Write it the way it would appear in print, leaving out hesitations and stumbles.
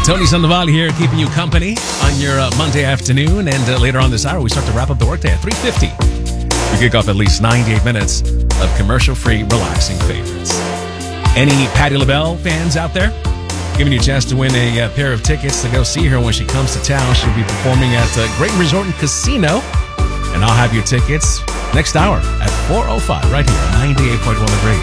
Tony Sandoval here, keeping you company on your Monday afternoon. And later on this hour, we start to wrap up the workday at 3:50. We kick off at least 98 minutes of commercial-free, relaxing favorites. Any Patti LaBelle fans out there? Giving you a chance to win a pair of tickets to go see her when she comes to town. She'll be performing at Great Resort and Casino. And I'll have your tickets next hour at 4:05 right here on 98.1 The Breeze.